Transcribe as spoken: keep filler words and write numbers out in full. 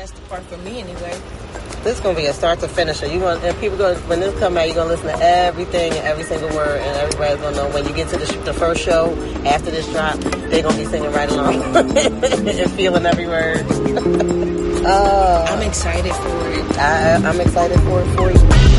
That's the part for me anyway. This is gonna be a start to finish. You want and people going when this come out, you're gonna listen to everything and every single word, and everybody's gonna know when you get to the, sh- the first show after this drop, they're gonna be singing right along and feeling every word. uh, I'm excited for it. I, I'm excited for it for you.